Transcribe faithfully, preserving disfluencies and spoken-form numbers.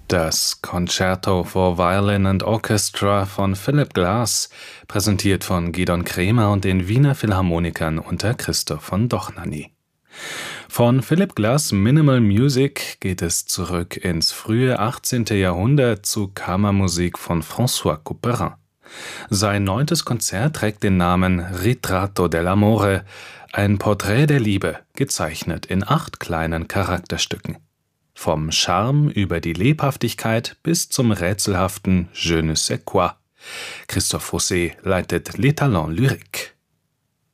Das Concerto for Violin and Orchestra von Philip Glass, präsentiert von Gidon Kremer und den Wiener Philharmonikern unter Christoph von Dohnanyi. Von Philip Glass' Minimal Music geht es zurück ins frühe achtzehnte. Jahrhundert zu Kammermusik von François Couperin. Sein neuntes Konzert trägt den Namen Ritratto dell'amore, ein Porträt der Liebe, gezeichnet in acht kleinen Charakterstücken. Vom Charme über die Lebhaftigkeit bis zum rätselhaften Je ne sais quoi. Christophe Rousset leitet Les Talents Lyriques.